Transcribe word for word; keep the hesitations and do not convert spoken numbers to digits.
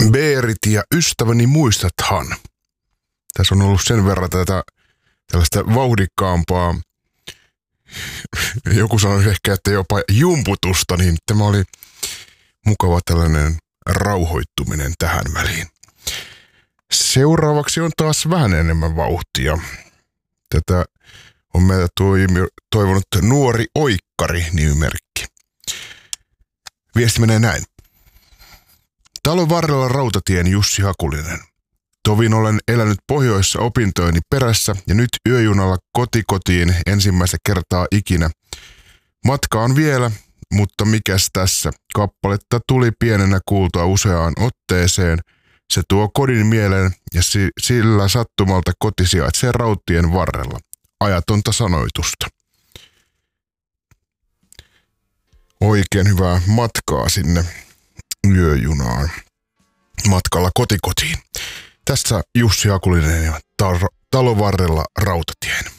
Beerit ja ystäväni muistathan. Tässä on ollut sen verran tätä tällaista vauhdikkaampaa, joku sanoi ehkä, että jopa jumputusta, niin tämä oli mukava tällainen rauhoittuminen tähän väliin. Seuraavaksi on taas vähän enemmän vauhtia. Tätä on meiltä toivonut Nuori Oikkari nimimerkki. Viesti menee näin. Talon varrella rautatien Jussi Hakulinen. Tovin olen elänyt pohjoissa opintojeni perässä ja nyt yöjunalla kotikotiin ensimmäistä kertaa ikinä. Matka on vielä, mutta mikäs tässä? Kappaletta tuli pienenä kuultua useaan otteeseen. Se tuo kodin mieleen ja si- sillä sattumalta koti sijaitsee rautien varrella. Ajatonta sanoitusta. Oikein hyvää matkaa sinne yöjunaan matkalla kotikotiin. Tässä Jussi Hakulinen ja talo varrella rautatien.